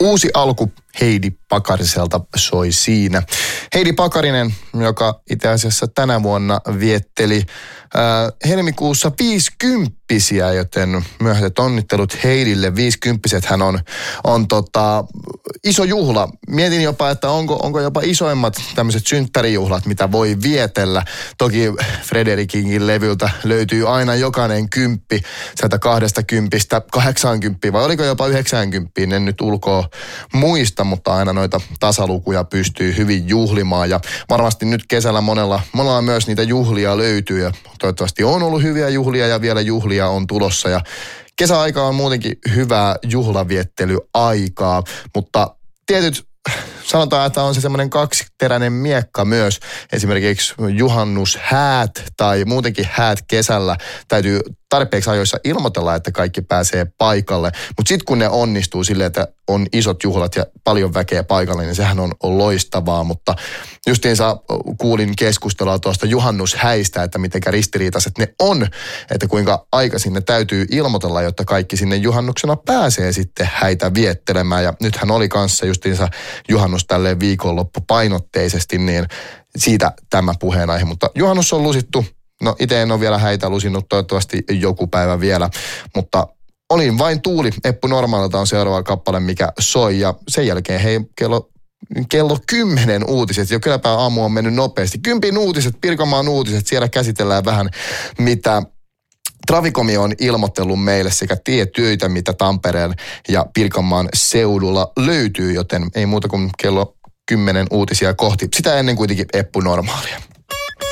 Uusi alku Heidi Pakariselta soi siinä. Heidi Pakarinen, joka itse asiassa tänä vuonna vietteli helmikuussa 50-vuotiaita, joten myöhäiset onnittelut Heidille. 50-vuotiaat hän on iso juhla. Mietin jopa, että onko jopa isoimmat tämmöiset synttärijuhlat, mitä voi vietellä. Toki Frederikingin levyltä löytyy aina jokainen 10 sieltä 20 80, vai oliko jopa 90, en nyt ulkoa muista, mutta aina noita tasalukuja pystyy hyvin juhlimaan. Ja varmasti nyt kesällä monella myös niitä juhlia löytyy ja toivottavasti on ollut hyviä juhlia ja vielä juhlia on tulossa. Ja kesäaika on muutenkin hyvää juhlaviettelyaikaa, mutta sanotaan, että on se semmoinen kaksiteräinen miekka myös. Esimerkiksi juhannushäät tai muutenkin häät kesällä täytyy tarpeeksi ajoissa ilmoitella, että kaikki pääsee paikalle. Mutta sitten kun ne onnistuu silleen, että on isot juhlat ja paljon väkeä paikalle, niin sehän on loistavaa. Mutta justiinsa kuulin keskustelua tuosta juhannushäistä, että mitenkä ristiriitaiset ne on, että kuinka aikaisin ne täytyy ilmoitella, jotta kaikki sinne juhannuksena pääsee sitten häitä viettelemään. Ja nythän oli kanssa justiinsa juhannus tälleen viikonloppupainotteisesti, niin siitä tämä puheenaihe. Mutta juhannus on lusittu. No itse en ole vielä häitä lusinut, toivottavasti joku päivä vielä, mutta olin vain Tuuli. Eppu Normaalilta on seuraava kappale, mikä soi ja sen jälkeen kello 10 uutiset. Jo kylläpä aamu on mennyt nopeasti. 10 uutiset, Pirkanmaan uutiset, siellä käsitellään vähän mitä Traficomi on ilmoittellut meille sekä tietyöitä, mitä Tampereen ja Pirkanmaan seudulla löytyy, joten ei muuta kuin kello 10 uutisia kohti. Sitä ennen kuitenkin Eppu Normaalia.